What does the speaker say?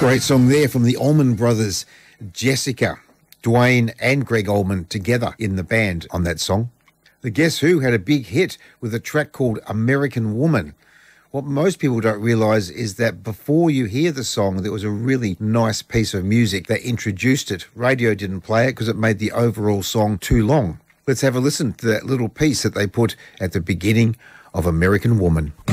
Great song there from the Allman Brothers. Jessica, Dwayne and Greg Allman together in the band on that song. The Guess Who had a big hit with a track called American Woman. What most people don't realise is that before you hear the song, there was a really nice piece of music that introduced it. Radio didn't play it because it made the overall song too long. Let's have a listen to that little piece that they put at the beginning of American Woman.